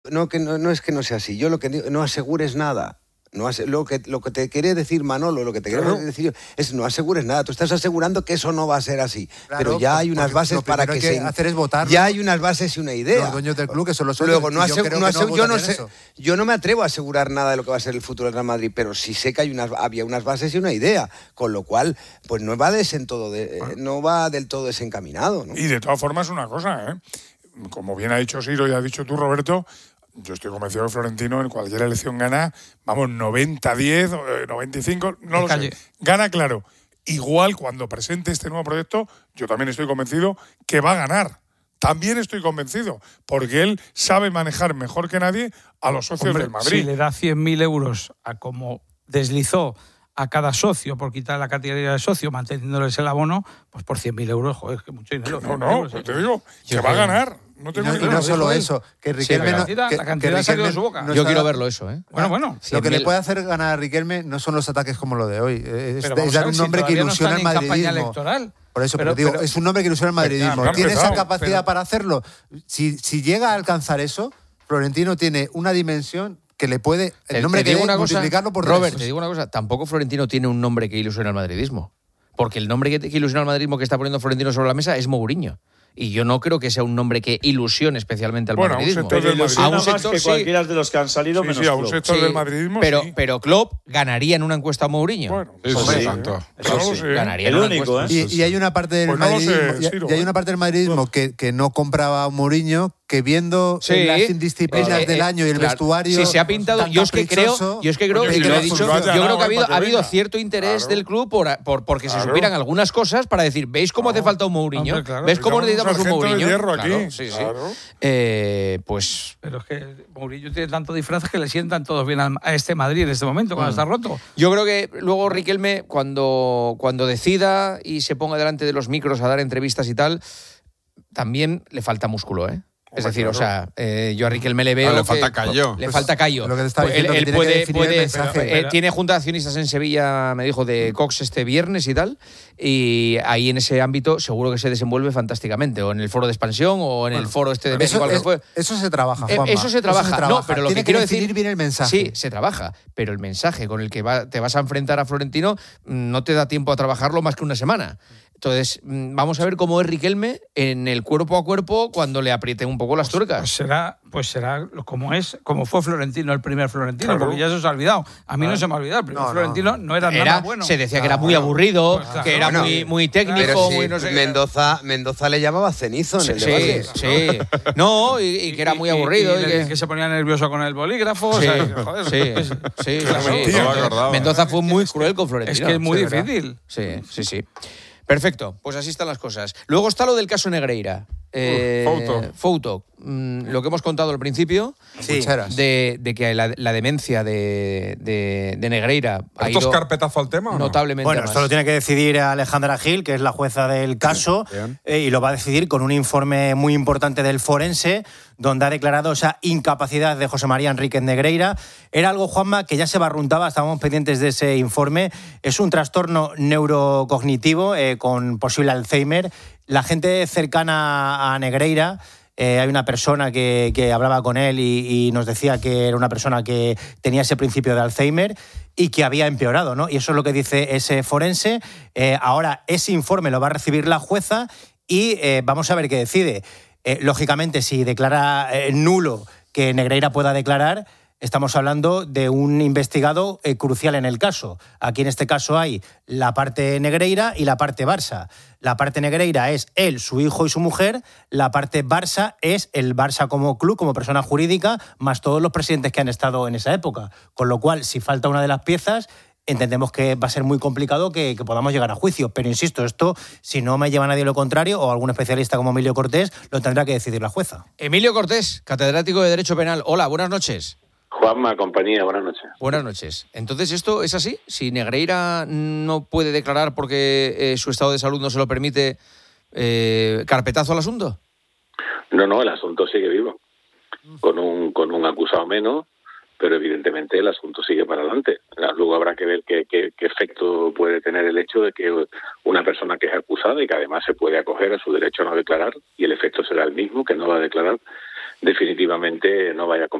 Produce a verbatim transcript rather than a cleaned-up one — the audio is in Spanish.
No, que no, no es que no sea así. Yo lo que digo, no asegures nada. No ase- lo, que, lo que te quiere decir Manolo, lo que te quiere Claro. decir yo, es no asegures nada. Tú estás asegurando que eso no va a ser así. Claro, pero ya hay porque unas bases lo para primero que, que hay que se... hacer es votarlo. Ya hay unas bases y una idea. Los dueños del club, que son los socios, Luego, no y yo asegu- creo no que no asegu- yo, no votarían sé, eso. yo no me atrevo a asegurar nada de lo que va a ser el futuro del Real Madrid, pero sí sé que hay unas, había unas bases y una idea. Con lo cual, pues no va, desen todo de, eh, no va del todo desencaminado, ¿no? Y de todas formas, una cosa, ¿eh? Como bien ha dicho Siro y has dicho tú, Roberto, yo estoy convencido que Florentino en cualquier elección gana, vamos, noventa diez, eh, noventa y cinco, no De lo calle. sé. Gana claro. Igual cuando presente este nuevo proyecto, yo también estoy convencido que va a ganar. También estoy convencido, porque él sabe manejar mejor que nadie a los socios Hombre, del Madrid. si le da cien mil euros a como deslizó a cada socio por quitar la categoría de socio, manteniéndoles el abono, pues por cien mil euros, joder, es que mucho dinero. No, cien mil no, euros, pues ¿eh? te digo que Yo va a creo- ganar. No Y tengo no, ni y duda. no solo dijo él. eso, que Sí, Riquelme la no, cantidad- que- la que cantidad ha salido de Riquelme su boca. no Yo está- quiero verlo eso, ¿eh? Bueno, bueno. Lo que le cien mil. puede hacer ganar a Riquelme no son los ataques como lo de hoy. Es, Pero es vamos a dar ver un si nombre que todavía no ilusiona al están en campaña madridismo. electoral. Por eso, Pero- pero, digo, pero- es un nombre que ilusiona al madridismo. Ya, han ¿Tiene esa empezado, capacidad pero- para hacerlo? Si, si llega a alcanzar eso, Florentino tiene una dimensión que le puede, el Te- nombre te que digo dé, una cosa, multiplicarlo por Robert, tres. te digo una cosa, tampoco Florentino tiene un nombre que ilusiona al madridismo. Porque el nombre que, que ilusiona al madridismo que está poniendo Florentino sobre la mesa es Mourinho. Y yo no creo que sea un nombre que ilusione especialmente al Bueno, a un madridismo. sector del Pero ilusiona A un más sector, que sí. cualquiera de los que han salido Sí, menos sí, a un Klopp. sector Sí, del madridismo, pero, sí. pero Klopp ganaría en una encuesta a Mourinho. Bueno, Sí, pues sí, sí, tanto. ¿eh? Eso No lo sí. sé. Ganaría El en una único, encuesta. ¿eh? Y, y hay una parte del Pues no lo sé, madridismo, y- Ciro, y hay ¿eh? una parte del madridismo que, que no compraba a Mourinho, que viendo Sí. en las indisciplinas Eh, del eh, año y el claro. vestuario. Sí, se ha pintado. tan Yo es que creo, caprichoso, yo es que creo, Oye, y que lo he lo dicho, ha yo creo llamado que ha habido, para ha que habido venga. cierto interés Claro. del club por, por- porque se Claro. supieran algunas cosas para decir, ¿veis cómo hace falta un Mourinho? Hombre, claro. ¿Ves cómo Llaman un necesitamos un sargento de Mourinho? hierro aquí. Claro, sí, sí. Claro. Eh, pues Pero es que Mourinho tiene tanto disfraz que le sientan todos bien al- a este Madrid en este momento, cuando Mm. está roto. yo creo que luego Riquelme, cuando, cuando decida y se ponga delante de los micros a dar entrevistas y tal, también le falta músculo, ¿eh? Es decir, o sea, eh, yo a Riquelme le veo. Ah, le que- falta callo. Le Pues, falta callo. lo que te estaba Pues él- diciendo, que él tiene que puede, definir el puede- mensaje. eh, tiene junta de accionistas en Sevilla, me dijo, de Cox este viernes y tal. Y ahí en ese ámbito seguro que se desenvuelve fantásticamente. O en el foro de expansión o en el foro este de México. Eso, al que es- fue. eso se trabaja, Eh, Juanma. Eso se trabaja. No, pero lo Tiene que quiero definir decir. bien el mensaje. Sí, se trabaja. Pero el mensaje con el que va- te vas a enfrentar a Florentino mm, no te da tiempo a trabajarlo más que una semana. Entonces, mm, vamos a ver cómo es Riquelme en el cuerpo a cuerpo cuando le aprieten un poco las Pues tuercas. será, pues será como es, como fue Florentino, el primer Florentino, Claro. porque ya se os ha olvidado. A mí no se me ha olvidado. El primer No, no. Florentino no era, Era- nada bueno. Se decía que era muy aburrido, Pues claro. que era Bueno, muy, muy técnico, Pero sí, muy no sé qué. Mendoza, Mendoza le llamaba cenizo en Sí, el debate. sí. No, y, y que era muy aburrido. Y, y y que- que se ponía nervioso con el bolígrafo. Sí, o sea, que, joder, sí, es- sí, claro. sí. No me acordaba. Mendoza fue muy cruel con Es Florentino. que es muy sí, ¿verdad? difícil. Sí, sí, sí. Perfecto, pues así están las cosas. Luego está lo del caso Negreira. Eh, Fouto. Fouto. Mm, lo que hemos contado al principio, Sí. Cucharas. de, de que la, la demencia de, de, de Negreira ha ¿Esto es ido carpetazo al tema o no? notablemente Bueno, a más. esto lo tiene que decidir Alejandra Gil, que es la jueza del caso, Bien. eh, y lo va a decidir con un informe muy importante del forense, donde ha declarado esa incapacidad de José María Enríquez Negreira. Era algo, Juanma, que ya se barruntaba, estábamos pendientes de ese informe. Es un trastorno neurocognitivo eh, con posible Alzheimer. La gente cercana a Negreira... Eh, hay una persona que, que hablaba con él y, y nos decía que era una persona que tenía ese principio de Alzheimer y que había empeorado, ¿no? Y eso es lo que dice ese forense. Eh, ahora, ese informe lo va a recibir la jueza y eh, vamos a ver qué decide. Eh, lógicamente, si declara eh, nulo que Negreira pueda declarar, estamos hablando de un investigado eh, crucial en el caso. Aquí en este caso hay la parte Negreira y la parte Barça. La parte Negreira es él, su hijo y su mujer. La parte Barça es el Barça como club, como persona jurídica, más todos los presidentes que han estado en esa época. Con lo cual, si falta una de las piezas, entendemos que va a ser muy complicado que, que podamos llegar a juicio. Pero insisto, esto, si no me lleva nadie lo contrario, o algún especialista como Emilio Cortés, lo tendrá que decidir la jueza. Emilio Cortés, catedrático de Derecho Penal. Hola, buenas noches. Juanma, compañía, buenas noches. Buenas noches. Entonces, ¿esto es así? Si Negreira no puede declarar porque eh, su estado de salud no se lo permite, eh, ¿carpetazo al asunto? No, no, el asunto sigue vivo, con un con un acusado menos, pero evidentemente el asunto sigue para adelante. Luego habrá que ver qué, qué, qué efecto puede tener el hecho de que una persona que es acusada y que además se puede acoger a su derecho a no declarar, y el efecto será el mismo, que no va a declarar, definitivamente no vaya a